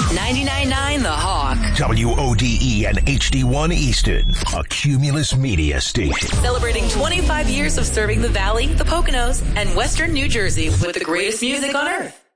99.9 The Hawk. WODE and HD1 Easton, a Cumulus Media station. Celebrating 25 years of serving the Valley, the Poconos, and Western New Jersey with the greatest music on earth.